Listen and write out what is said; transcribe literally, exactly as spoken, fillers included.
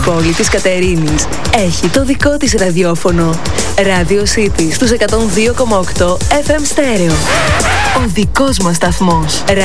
πόλη της Κατερίνης έχει το δικό της ραδιόφωνο. Radio City στους εκατόν δύο κόμμα οκτώ εφ εμ στέρεο. Ο δικός μας σταθμός.